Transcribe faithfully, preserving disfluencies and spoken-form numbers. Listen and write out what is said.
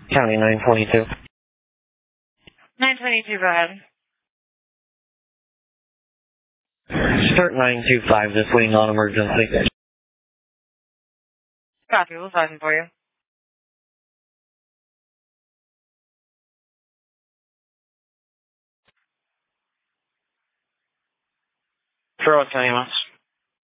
County nine twenty-two. nine twenty-two, go ahead. Start nine two five, just waiting on emergency. Copy, we'll find him for you. For what time?